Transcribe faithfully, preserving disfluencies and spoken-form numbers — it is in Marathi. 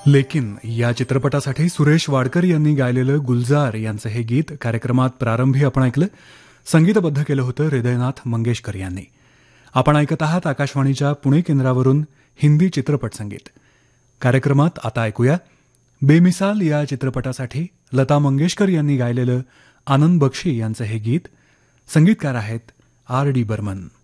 लेकिन या चित्रपटासाठी सुरेश वाडकर यांनी गायलेलं गुलजार यांचं हे गीत कार्यक्रमात प्रारंभी आपण ऐकलं. संगीतबद्ध केलं होतं हृदयनाथ मंगेशकर यांनी. आपण ऐकत आहात आकाशवाणीच्या पुणे केंद्रावरून हिंदी चित्रपट संगीत. कार्यक्रमात आता ऐकूया बेमिसाल या चित्रपटासाठी लता मंगेशकर यांनी गायलेलं आनंद बक्षी यांचं हे गीत. संगीतकार आहेत आर डी बर्मन.